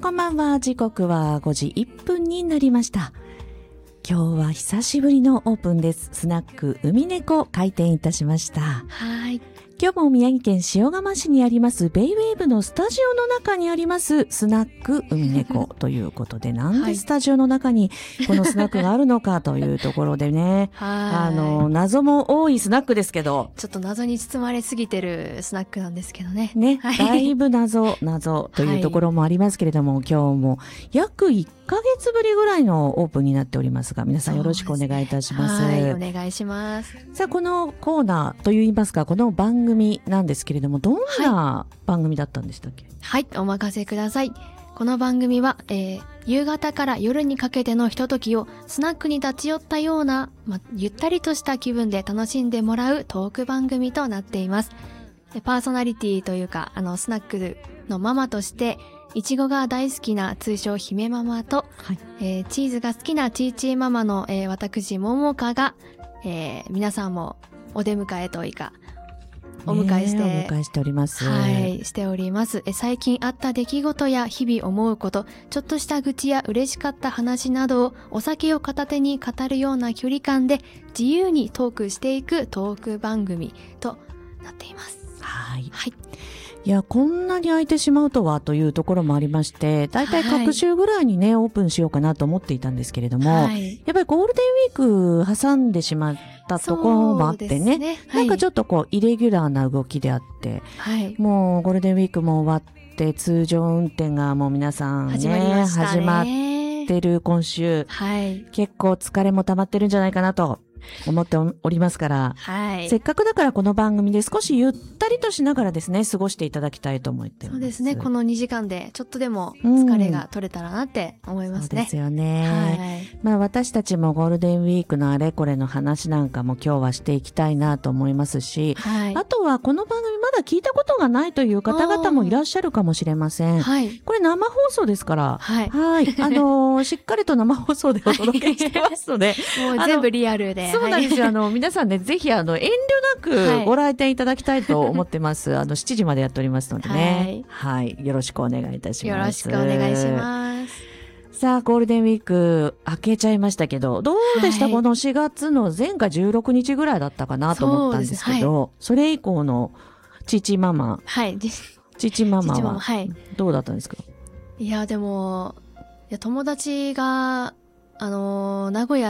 こんばんは。時刻は5時1分になりました。今日は久しぶりのオープンです。スナック海猫開店いたしました。 はい。 今日も宮城県塩釜市にありますベイウェーブのスタジオの中にありますスナック海猫ということで、なんでスタジオの中にこのスナックがあるのかというところでね、謎も多いスナックですけど、 ちょっと謎に包まれすぎてるスナックなんですけどね。 はい、だいぶ謎というところもありますけれども、今日も約1ヶ月ぶりぐらいのオープンになっておりますが、皆さんよろしくお願いいたします。 はい、お願いします。 さあ、このコーナーといいますか、この番組なんですけれども、どんな番組だったんでしたっけ？ はい、お任せください。この番組は、夕方から夜にかけてのひとときをスナックに立ち寄ったような、ゆったりとした気分で楽しんでもらうトーク番組となっています。パーソナリティというか、スナックのママとして、いちごが大好きな通称姫ママと、チーズが好きなチーチーママの、私ももかが、皆さんもお出迎えというか、お迎えしております。 はい、しております。最近あった出来事や日々思うこと、ちょっとした愚痴や嬉しかった話などをお酒を片手に語るような距離感で自由にトークしていくトーク番組となっています。 はい。いや、こんなに空いてしまうとはというところもありまして、だいたい各週ぐらいにね、オープンしようかなと思っていたんですけれども、やっぱりゴールデンウィーク挟んでしまったところもあってね、なんかちょっとこうイレギュラーな動きであって、もうゴールデンウィークも終わって通常運転がもう皆さんね、始まってる今週、結構疲れも溜まってるんじゃないかなと思っておりますから、せっかくだからこの番組で少しゆったりとしながらですね、過ごしていただきたいと思っています。 そうですね、この2時間でちょっとでも疲れが取れたらなって思いますね。 そうですよね。私たちもゴールデンウィークのあれこれの話なんかも今日はしていきたいなと思いますし、あとはこの番組まだ聞いたことがないという方々もいらっしゃるかもしれません。これ生放送ですから、しっかりと生放送でお届けしてますので、 もう全部リアルで。 そうなんですよ。皆さんね、ぜひ遠慮なくご来店いただきたいと思ってます。7時までやっておりますのでね。よろしくお願いいたします。 よろしくお願いします。 さあ、ゴールデンウィーク明けちゃいましたけど、どうでした？この4月の前回16日ぐらいだったかなと思ったんですけど、それ以降のチチママ。チチママはどうだったんですか？ いや、でも、友達が、名古屋